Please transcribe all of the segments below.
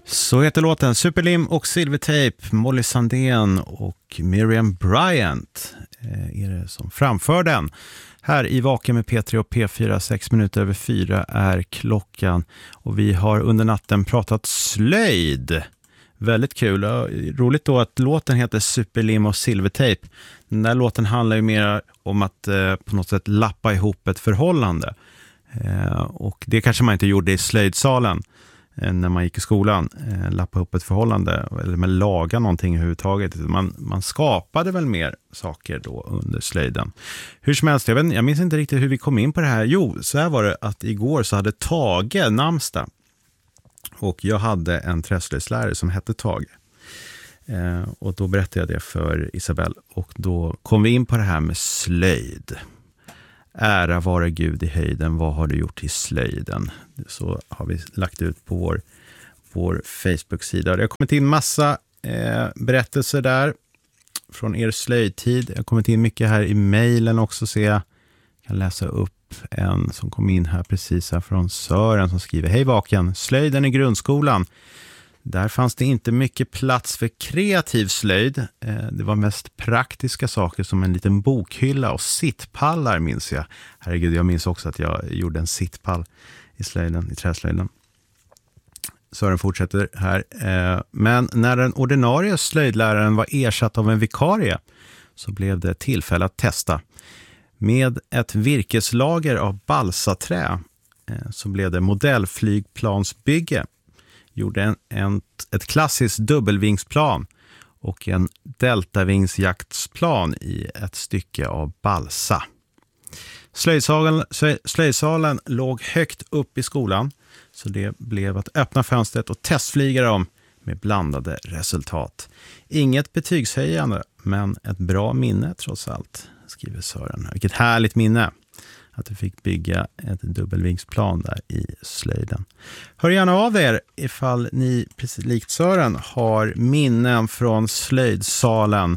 Så heter låten Superlim och Silvertape, Molly Sandén och Miriam Bryant är det som framför den. Här i Vaken med P3 och P4, 6 minuter över 4 är klockan. Och vi har under natten pratat slöjd. Väldigt kul. Roligt då att låten heter Superlim och Silvertape. Den där låten handlar ju mer om att på något sätt lappa ihop ett förhållande. Och det kanske man inte gjorde i slöjdsalen när man gick i skolan, lappa ihop ett förhållande eller med laga någonting överhuvudtaget. Man skapade väl mer saker då under slöjden. Hur som helst, jag minns inte riktigt hur vi kom in på det här. Jo, så här var det att igår så hade Tage namnsdag. Och jag hade en träslöjdslärare som hette Tage. Och då berättade jag det för Isabel. Och då kom vi in på det här med slöjd. Ära vare Gud i höjden, vad har du gjort i slöjden? Så har vi lagt ut på vår Facebook-sida. Det har kommit in massa berättelser där från er slöjdtid. Det har kommit in mycket här i mejlen också, så jag kan läsa upp en som kom in här precis här från Sören som skriver: Hej Vaken, slöjden i grundskolan. Där fanns det inte mycket plats för kreativ slöjd. Det var mest praktiska saker som en liten bokhylla och sittpallar minns jag. Herregud, jag minns också att jag gjorde en sittpall i slöjden, i träslöjden. Sören fortsätter här. Men när den ordinarie slöjdläraren var ersatt av en vikarie så blev det tillfälle att testa. Med ett virkeslager av balsaträ så blev det modellflygplansbygge. Gjorde ett klassiskt dubbelvingsplan och en deltavingsjaktsplan i ett stycke av balsa. Slöjdsalen låg högt upp i skolan, så det blev att öppna fönstret och testflyga dem med blandade resultat. Inget betygshöjande, men ett bra minne trots allt, skriver Sören. Vilket härligt minne att du fick bygga ett dubbelvingsplan där i slöjden. Hör gärna av er ifall ni, precis likt Sören, har minnen från slöjdsalen.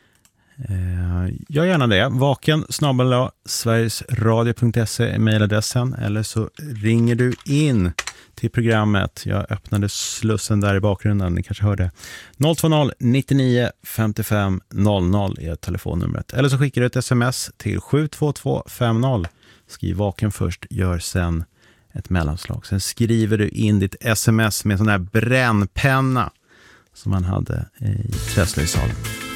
Gör gärna det. vaken@sverigesradio.se är mejladressen, eller så ringer du in till programmet. Jag öppnade slussen där i bakgrunden, ni kanske hörde. 020 99 55 00 är telefonnumret. Eller så skickar du ett sms till 72250. Skriv Vaken först, gör sen ett mellanslag. Sen skriver du in ditt sms med sån här brännpenna som man hade i träslöjdsalen.